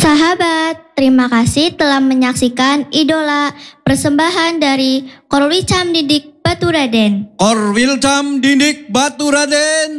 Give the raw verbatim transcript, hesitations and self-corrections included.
Sahabat, terima kasih telah menyaksikan Idola persembahan dari Korwil Cam Didik Baturaden. Korwil Cam Didik Baturaden.